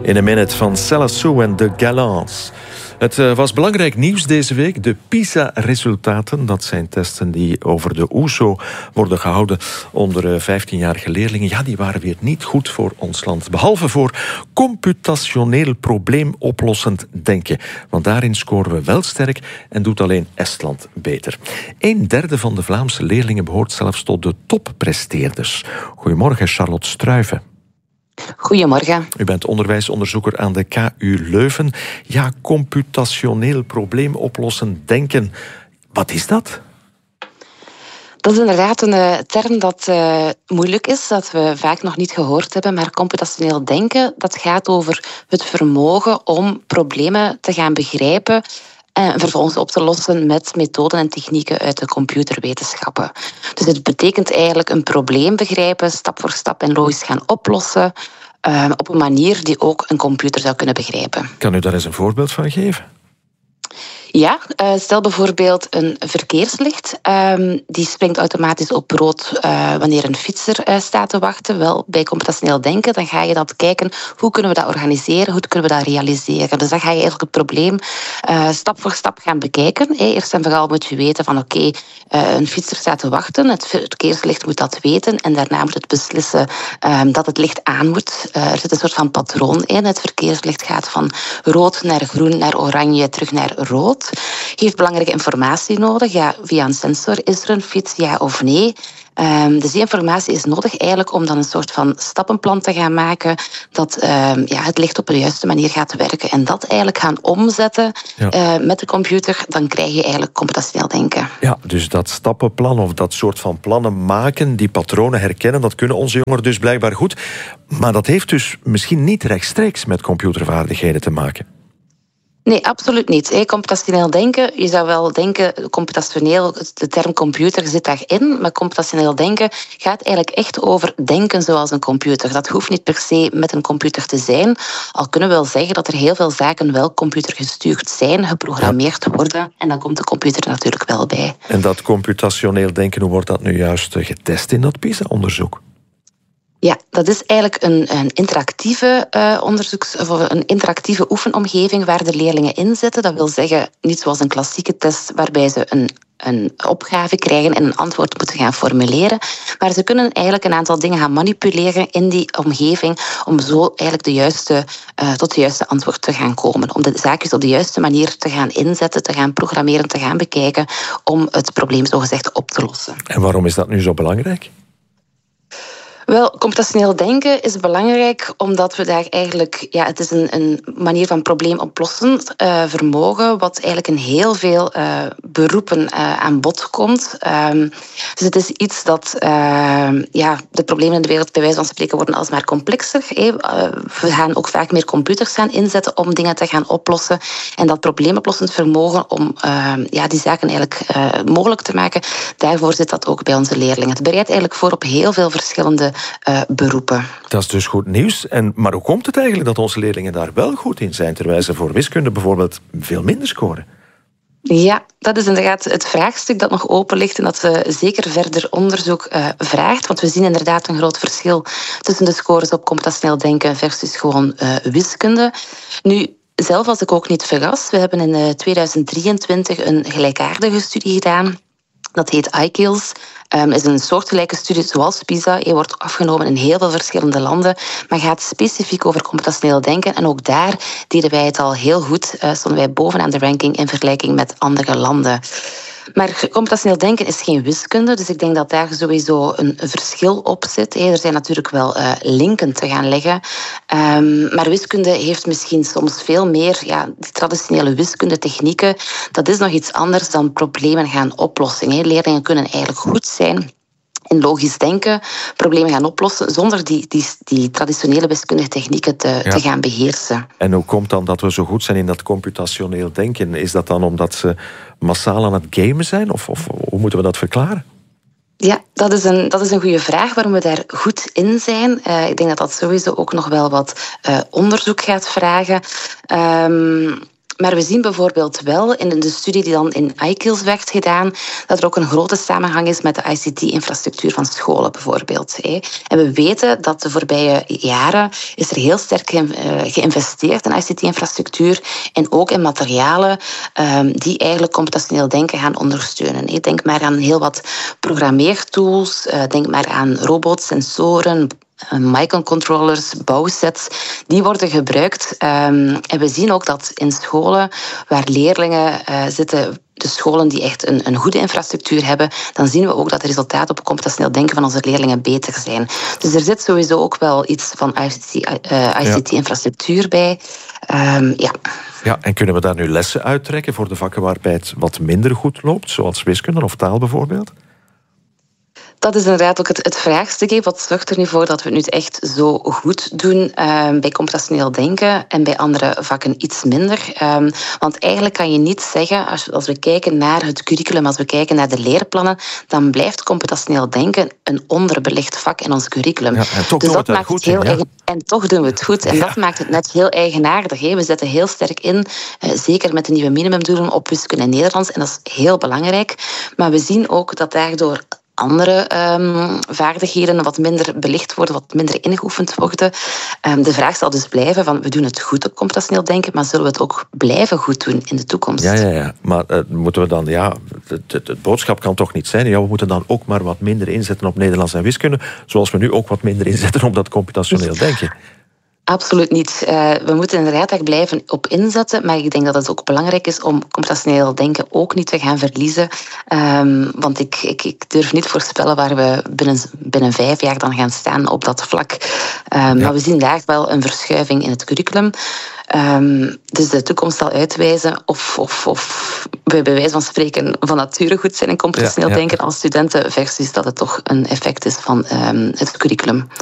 In a Minute van Celassou en de Galants. Het was belangrijk nieuws deze week. De PISA-resultaten, dat zijn testen die over de OESO worden gehouden onder 15-jarige leerlingen. Ja, die waren weer niet goed voor ons land. Behalve voor computationeel probleemoplossend denken. Want daarin scoren we wel sterk en doet alleen Estland beter. 1/3 van de Vlaamse leerlingen behoort zelfs tot de toppresteerders. Goedemorgen, Charlotte Struiven. Goedemorgen. U bent onderwijsonderzoeker aan de KU Leuven. Ja, computationeel probleemoplossend denken. Wat is dat? Dat is inderdaad een term dat moeilijk is, dat we vaak nog niet gehoord hebben. Maar computationeel denken, dat gaat over het vermogen om problemen te gaan begrijpen en vervolgens op te lossen met methoden en technieken uit de computerwetenschappen. Dus het betekent eigenlijk een probleem begrijpen, stap voor stap en logisch gaan oplossen, op een manier die ook een computer zou kunnen begrijpen. Kan u daar eens een voorbeeld van geven? Ja, stel bijvoorbeeld een verkeerslicht. Die springt automatisch op rood wanneer een fietser staat te wachten. Wel, bij computationeel denken, dan ga je dat kijken. Hoe kunnen we dat organiseren? Hoe kunnen we dat realiseren? Dus dan ga je eigenlijk het probleem stap voor stap gaan bekijken. Eerst en vooral moet je weten van oké, een fietser staat te wachten. Het verkeerslicht moet dat weten. En daarna moet het beslissen dat het licht aan moet. Er zit een soort van patroon in. Het verkeerslicht gaat van rood naar groen, naar oranje, terug naar rood. Heeft belangrijke informatie nodig. Ja, via een sensor, is er een fiets, ja of nee? Dus die informatie is nodig eigenlijk om dan een soort van stappenplan te gaan maken dat het licht op de juiste manier gaat werken. En dat eigenlijk gaan omzetten met de computer, dan krijg je eigenlijk computationeel denken. Ja, dus dat stappenplan of dat soort van plannen maken, die patronen herkennen, dat kunnen onze jongeren dus blijkbaar goed. Maar dat heeft dus misschien niet rechtstreeks met computervaardigheden te maken. Nee, absoluut niet. Computationeel denken, je zou wel denken, computationeel, de term computer zit daarin, maar computationeel denken gaat eigenlijk echt over denken zoals een computer. Dat hoeft niet per se met een computer te zijn, al kunnen we wel zeggen dat er heel veel zaken wel computergestuurd zijn, geprogrammeerd worden, en dan komt de computer natuurlijk wel bij. En dat computationeel denken, hoe wordt dat nu juist getest in dat PISA-onderzoek? Ja, dat is eigenlijk een interactieve een interactieve oefenomgeving waar de leerlingen in zitten. Dat wil zeggen, niet zoals een klassieke test waarbij ze een opgave krijgen en een antwoord moeten gaan formuleren. Maar ze kunnen eigenlijk een aantal dingen gaan manipuleren in die omgeving om zo eigenlijk tot de juiste antwoord te gaan komen. Om de zaakjes op de juiste manier te gaan inzetten, te gaan programmeren, te gaan bekijken om het probleem zogezegd op te lossen. En waarom is dat nu zo belangrijk? Wel, computationeel denken is belangrijk omdat we daar eigenlijk... Ja, het is een manier van probleemoplossend vermogen wat eigenlijk in heel veel beroepen aan bod komt. Dus het is iets dat... de problemen in de wereld bij wijze van spreken worden alsmaar complexer. We gaan ook vaak meer computers gaan inzetten om dingen te gaan oplossen. En dat probleemoplossend vermogen om die zaken eigenlijk mogelijk te maken, daarvoor zit dat ook bij onze leerlingen. Het bereidt eigenlijk voor op heel veel verschillende beroepen. Dat is dus goed nieuws. Maar hoe komt het eigenlijk dat onze leerlingen daar wel goed in zijn, terwijl ze voor wiskunde bijvoorbeeld veel minder scoren? Ja, dat is inderdaad het vraagstuk dat nog open ligt en dat zeker verder onderzoek vraagt. Want we zien inderdaad een groot verschil tussen de scores op computationeel denken versus gewoon wiskunde. Nu, zelf was ik ook niet verrast. We hebben in 2023 een gelijkaardige studie gedaan. Dat heet IKILS. Het is een soortgelijke studie zoals PISA. Je wordt afgenomen in heel veel verschillende landen, maar gaat specifiek over computationeel denken. En ook daar deden wij het al heel goed. Stonden wij bovenaan de ranking in vergelijking met andere landen. Maar computationeel denken is geen wiskunde, dus ik denk dat daar sowieso een verschil op zit. Er zijn natuurlijk wel linken te gaan leggen, maar wiskunde heeft misschien soms veel meer, die traditionele wiskundetechnieken, dat is nog iets anders dan problemen gaan oplossen. Leerlingen kunnen eigenlijk goed zijn in logisch denken, problemen gaan oplossen, zonder die traditionele wiskundige technieken te gaan beheersen. En hoe komt dan dat we zo goed zijn in dat computationeel denken? Is dat dan omdat ze massaal aan het gamen zijn? Of hoe moeten we dat verklaren? Ja, dat is een goede vraag waarom we daar goed in zijn. Ik denk dat dat sowieso ook nog wel wat onderzoek gaat vragen. Maar we zien bijvoorbeeld wel in de studie die dan in IKILS werd gedaan, dat er ook een grote samenhang is met de ICT-infrastructuur van scholen bijvoorbeeld. En we weten dat de voorbije jaren is er heel sterk geïnvesteerd in ICT-infrastructuur en ook in materialen die eigenlijk computationeel denken gaan ondersteunen. Denk maar aan heel wat programmeertools, denk maar aan robots, sensoren, microcontrollers, bouwsets, die worden gebruikt. En we zien ook dat in scholen waar leerlingen zitten, de scholen die echt een goede infrastructuur hebben, dan zien we ook dat de resultaten op computationeel denken van onze leerlingen beter zijn. Dus er zit sowieso ook wel iets van ICT-infrastructuur bij. Ja, en kunnen we daar nu lessen uittrekken voor de vakken waarbij het wat minder goed loopt, zoals wiskunde of taal bijvoorbeeld? Dat is inderdaad ook het vraagstuk. Wat zorgt er nu voor dat we het nu echt zo goed doen bij computationeel denken en bij andere vakken iets minder? Want eigenlijk kan je niet zeggen, als we kijken naar het curriculum, als we kijken naar de leerplannen, dan blijft computationeel denken een onderbelicht vak in ons curriculum. Ja, en toch dus dat maakt het heel en toch doen we het goed. En dat maakt het net heel eigenaardig. We zetten heel sterk in, zeker met de nieuwe minimumdoelen, op wiskunde en Nederlands. En dat is heel belangrijk. Maar we zien ook dat daardoor andere vaardigheden wat minder belicht worden, wat minder ingeoefend worden. De vraag zal dus blijven van, we doen het goed op computationeel denken, maar zullen we het ook blijven goed doen in de toekomst? Ja. Maar moeten we dan, het boodschap kan toch niet zijn, we moeten dan ook maar wat minder inzetten op Nederlands en wiskunde, zoals we nu ook wat minder inzetten op dat computationeel denken. Absoluut niet. We moeten inderdaad daar blijven op inzetten, maar ik denk dat het ook belangrijk is om computationeel denken ook niet te gaan verliezen. Want ik durf niet voorspellen waar we binnen 5 jaar dan gaan staan op dat vlak. Maar we zien daar wel een verschuiving in het curriculum. Dus de toekomst zal uitwijzen of we bij wijze van spreken van nature goed zijn in computationeel denken als studenten, versus dat het toch een effect is van het curriculum.